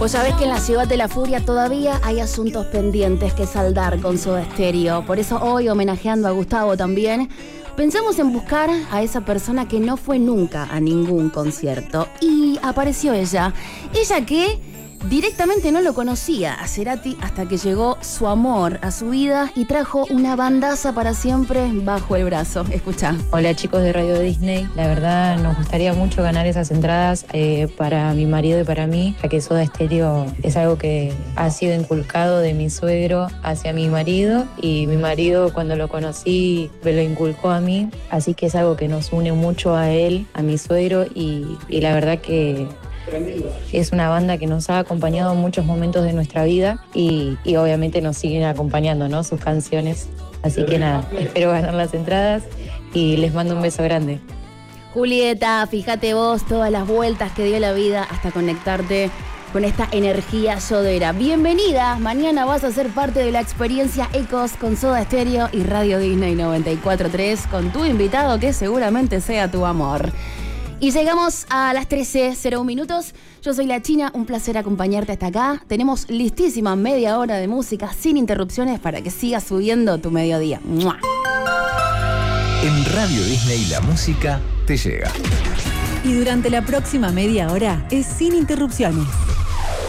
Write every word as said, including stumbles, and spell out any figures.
Vos sabés que en la Ciudad de la Furia todavía hay asuntos pendientes que saldar con Soda Stereo. Por eso hoy, homenajeando a Gustavo también, pensamos en buscar a esa persona que no fue nunca a ningún concierto. Y apareció ella. Ella que directamente no lo conocía a Cerati hasta que llegó su amor a su vida y trajo una bandaza para siempre bajo el brazo. Escuchá. Hola chicos de Radio Disney, la verdad nos gustaría mucho ganar esas entradas eh, para mi marido y para mí, ya que Soda Stereo es algo que ha sido inculcado de mi suegro hacia mi marido y mi marido cuando lo conocí me lo inculcó a mí, así que es algo que nos une mucho a él, a mi suegro y, y la verdad que es una banda que nos ha acompañado en muchos momentos de nuestra vida y, y obviamente nos siguen acompañando, ¿no? Sus canciones. Así que nada, espero ganar las entradas y les mando un beso grande. Julieta, fíjate vos todas las vueltas que dio la vida hasta conectarte con esta energía sodera. Bienvenida, mañana vas a ser parte de la experiencia Ecos con Soda Stereo y Radio Disney noventa y cuatro punto tres con tu invitado que seguramente sea tu amor. Y llegamos a las trece cero uno minutos. Yo soy La China, un placer acompañarte hasta acá. Tenemos listísima media hora de música sin interrupciones para que sigas subiendo tu mediodía. ¡Mua! En Radio Disney la música te llega. Y durante la próxima media hora es sin interrupciones.